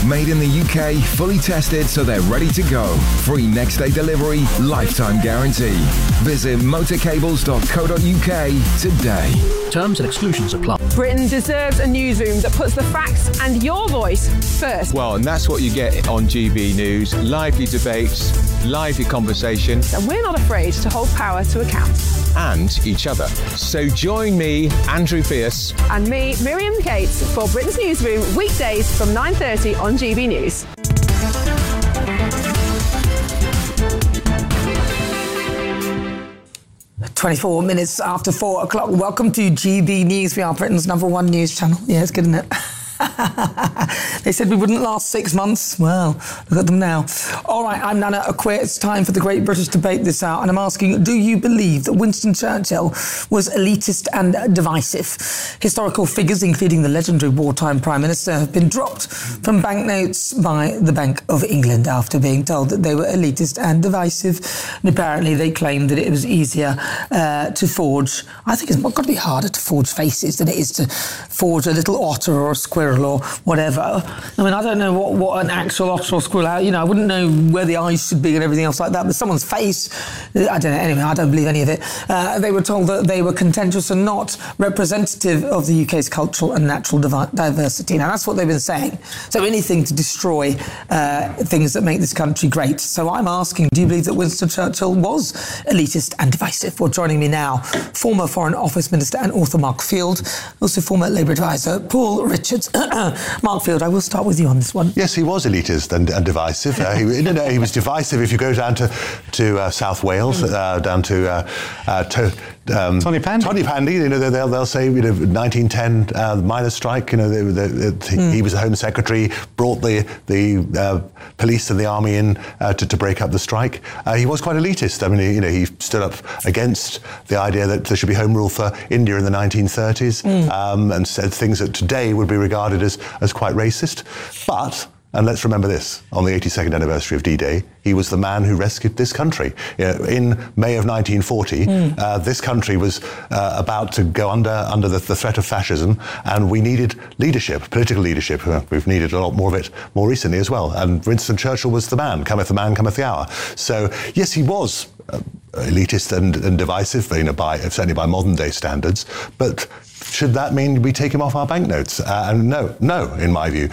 Made in the UK, fully tested so they're ready to go. Free next day delivery, lifetime guarantee. Visit motorcables.co.uk today. Terms and exclusions apply. Britain deserves a newsroom that puts the facts and your voice first. Well, and that's what you get on GB News. Lively debates, lively conversation. And we're not afraid to hold power to account. And each other. So join me, Andrew Pierce. And me, Miriam Cates, for Britain's Newsroom, weekdays from 9:30 on GB News. "24 minutes after 4 o'clock. Welcome to GB News. We are Britain's #1 news channel. Yeah, it's good, isn't it? They said we wouldn't last 6 months. Well, look at them now. All right, I'm Nana Akwe. It's time for the Great British Debate this hour, and I'm asking, do you believe that Winston Churchill was elitist and divisive? Historical figures, including the legendary wartime Prime Minister, have been dropped from banknotes by the Bank of England after being told that they were elitist and divisive. And apparently they claimed that it was easier to forge. I think it's got to be harder to forge faces than it is to forge a little otter or a squirrel or whatever. I mean, I don't know what an actual otter or squirrel, I wouldn't know where the eyes should be and everything else like that, but someone's face, I don't know. Anyway, I don't believe any of it. They were told that they were contentious and not representative of the UK's cultural and natural diversity. Now, that's what they've been saying. So anything to destroy things that make this country great. So I'm asking, do you believe that Winston Churchill was elitist and divisive? Well, joining me now, former Foreign Office Minister and author Mark Field, also former Labour advisor Paul Richards. Mark Field, I will start with you on this one. Yes, he was elitist and divisive. He was divisive if you go down to South Wales, down to Tony Pandy. They'll say 1910 miners' strike. He was the Home Secretary, brought the police and the army in to break up the strike. He was quite elitist. I mean, he stood up against the idea that there should be home rule for India in the 1930s, and said things that today would be regarded as quite racist. But, and let's remember this, on the 82nd anniversary of D-Day, he was the man who rescued this country. In May of 1940, this country was about to go under the threat of fascism, and we needed leadership, political leadership. We've needed a lot more of it more recently as well. And Winston Churchill was the man, cometh the hour. So, yes, he was elitist and divisive, certainly by modern day standards, but should that mean we take him off our banknotes? No, in my view.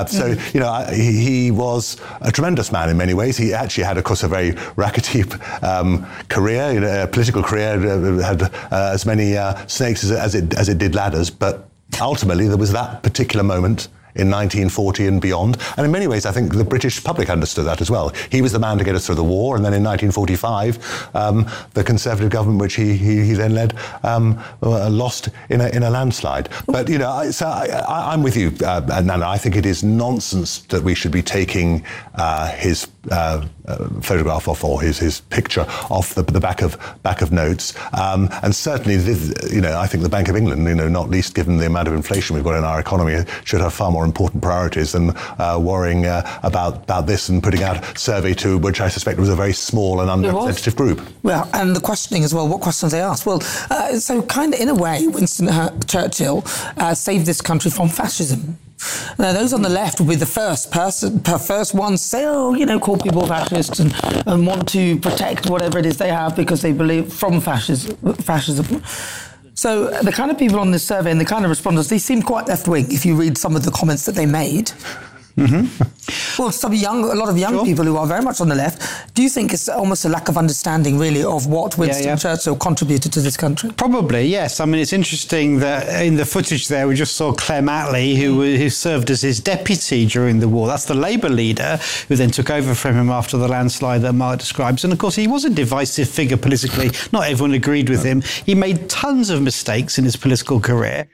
He was a tremendous man in many ways. He actually had, of course, a very rackety career, a political career, had as many snakes as it did ladders, but ultimately there was that particular moment in 1940 and beyond. And in many ways, I think the British public understood that as well. He was the man to get us through the war, and then in 1945, the Conservative government, which he then led, lost in a landslide. But, I'm with you, Nana. I think it is nonsense that we should be taking his photograph off, or his picture off the back of notes. And certainly, I think the Bank of England, not least given the amount of inflation we've got in our economy, should have far more important priorities than worrying about this and putting out a survey to which I suspect was a very small and unrepresentative group. Well, and the questioning as well, what questions they asked? Well, so kind of in a way, Winston Churchill saved this country from fascism. Now, those on the left will be the first ones to say, call people fascists and want to protect whatever it is they have because they believe from fascism. So the kind of people on this survey and the kind of respondents, they seem quite left-wing if you read some of the comments that they made. Mm-hmm. Well, a lot of young people who are very much on the left. Do you think it's almost a lack of understanding, really, of what Winston Churchill contributed to this country? Probably, yes. I mean, it's interesting that in the footage there, we just saw Clem Attlee, who served as his deputy during the war. That's the Labour leader who then took over from him after the landslide that Mark describes. And, of course, he was a divisive figure politically. Not everyone agreed with him. He made tons of mistakes in his political career.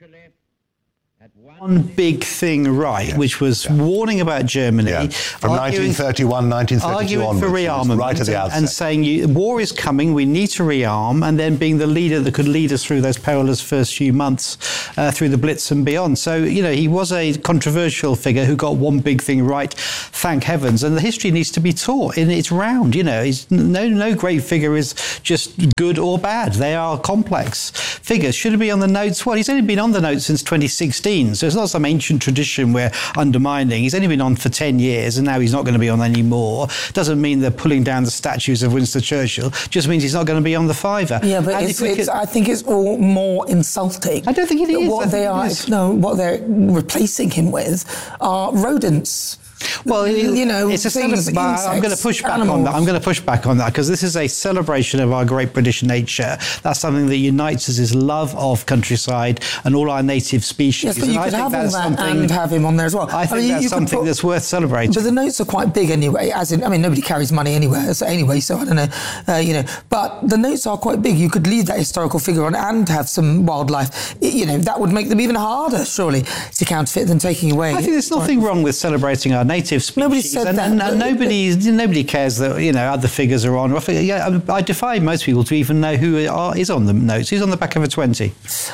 One big thing right, which was warning about Germany. From 1931, 1932 arguing onwards, for rearmament, right at the outset. and saying war is coming, we need to rearm, and then being the leader that could lead us through those perilous first few months through the Blitz and beyond. So, he was a controversial figure who got one big thing right, thank heavens, and the history needs to be taught in its round. He's no great figure is just good or bad. They are complex figures. Should it be on the notes? Well, he's only been on the notes since 2016, so It's not some ancient tradition we're undermining. He's only been on for 10 years and now he's not going to be on anymore. Doesn't mean they're pulling down the statues of Winston Churchill. Just means he's not going to be on the fiver. Yeah, but I think it's all more insulting. I don't think it is. What they're replacing him with are rodents. Well, it's a I'm going to push back on that. I'm going to push back on that because this is a celebration of our great British nature. That's something that unites us, is love of countryside and all our native species. Yes, but you could have all that and have him on there as well. I think that's something that's worth celebrating. But the notes are quite big anyway. Nobody carries money anywhere. So I don't know. But the notes are quite big. You could leave that historical figure on and have some wildlife. That would make them even harder, surely, to counterfeit than taking away. I think there's nothing wrong with celebrating our native species. Nobody said that. Nobody cares that other figures are on. I defy most people to even know who is on the notes. Who's on the back of a 20?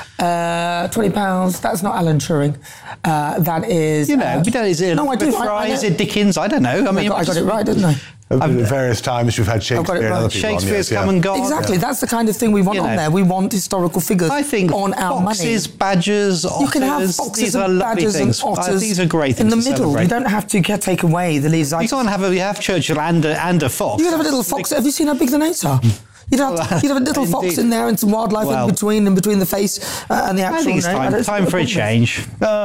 £20. That's not Alan Turing. That is. Is it Fry? Is it Dickens? I don't know. I got it right, didn't I? At various times we've had Shakespeare and other people Shakespeare's come and gone. Exactly, that's the kind of thing we want on there. We want historical figures on our money. Foxes, badgers, otters. You can have foxes and badgers and otters. These are great things in the middle. Celebrate. You don't have to take away the leaves. You can't have Churchill and a fox. You can have a little fox. Have you seen how big the notes are? You'd have a little fox in there and some wildlife in between the face and the actual. I think it's time for a change.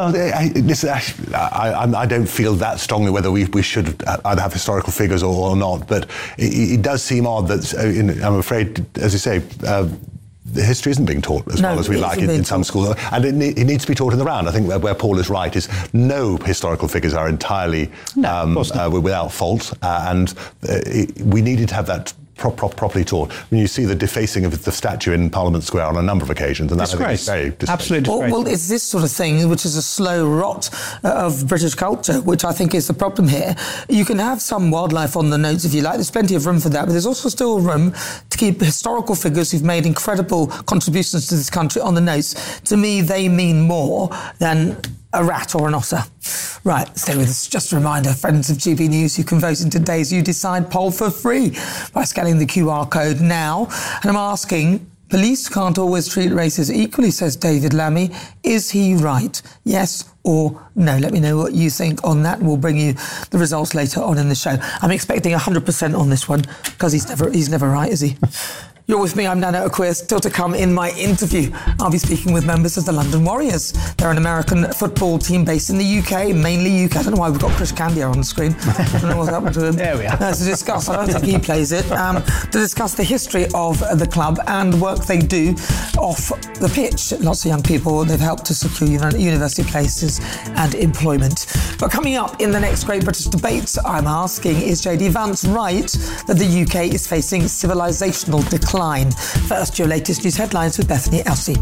I don't feel that strongly whether we should either have historical figures or not, but it does seem odd that I'm afraid, as you say, the history isn't being taught as well as we like in some schools, and it needs to be taught in the round. I think where Paul is right is no historical figures are entirely without fault, and we needed to have that properly taught. When you see the defacing of the statue in Parliament Square on a number of occasions, and that's very disgraceful. Absolutely. Well, it's this sort of thing which is a slow rot of British culture, which I think is the problem here. You can have some wildlife on the notes if you like. There's plenty of room for that, but there's also still room to keep historical figures who've made incredible contributions to this country on the notes. To me, they mean more than a rat or an otter. Right, stay with us. Just a reminder, friends of GB News, you can vote in today's You Decide poll for free by scanning the QR code now. And I'm asking, police can't always treat races equally, says David Lammy. Is he right? Yes or no? Let me know what you think on that. We'll bring you the results later on in the show. I'm expecting 100% on this one because he's never right, is he? You're with me, I'm Nana Aquia. Still to come in my interview, I'll be speaking with members of the London Warriors. They're an American football team based in the UK, mainly UK. I don't know why we've got Chris Candia on the screen. I don't know what's happened to him. There we are. To discuss, I don't think he plays it, to discuss the history of the club and work they do off the pitch. Lots of young people, they've helped to secure university places and employment. But coming up in the next Great British Debate, I'm asking, is JD Vance right that the UK is facing civilisational decline? First, your latest news headlines with Bethany Elsey.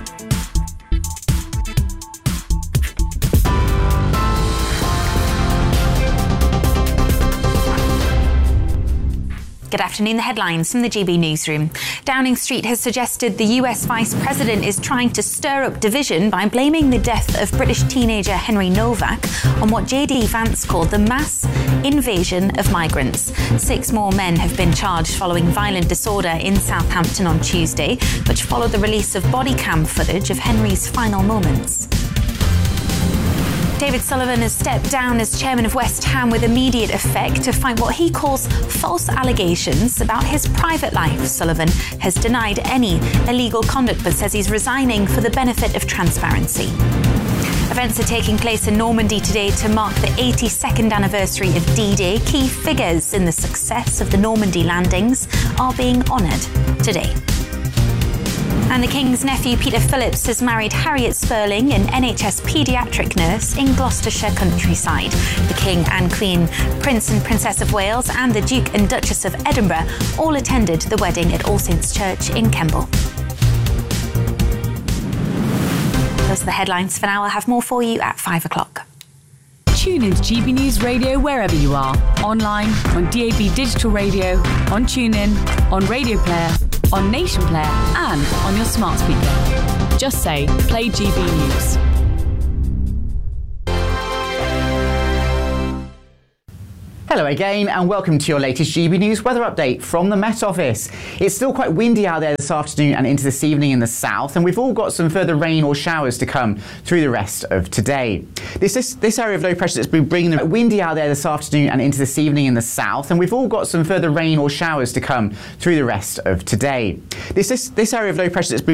Good afternoon, the headlines from the GB Newsroom. Downing Street has suggested the US Vice President is trying to stir up division by blaming the death of British teenager Henry Novak on what JD Vance called the mass invasion of migrants. 6 more men have been charged following violent disorder in Southampton on Tuesday, which followed the release of body cam footage of Henry's final moments. David Sullivan has stepped down as chairman of West Ham with immediate effect to fight what he calls false allegations about his private life. Sullivan has denied any illegal conduct but says he's resigning for the benefit of transparency. Events are taking place in Normandy today to mark the 82nd anniversary of D-Day. Key figures in the success of the Normandy landings are being honoured today. And the King's nephew, Peter Phillips, has married Harriet Spurling, an NHS paediatric nurse in Gloucestershire countryside. The King and Queen, Prince and Princess of Wales, and the Duke and Duchess of Edinburgh all attended the wedding at All Saints Church in Kemble. Those are the headlines for now. I'll have more for you at 5 o'clock. Tune into GB News Radio wherever you are. Online, on DAB Digital Radio, on TuneIn, on Radio Player, on Nation Player, and on your smart speaker. Just say, play GB News. Hello again and welcome to your latest GB News weather update from the Met Office. It's still quite windy out there this afternoon and into this evening in the south, and we've all got some further rain or showers to come through the rest of today. This area of low pressure that's been bringing the windy out there this afternoon and into this evening in the south, and we've all got some further rain or showers to come through the rest of today. This area of low pressure that's been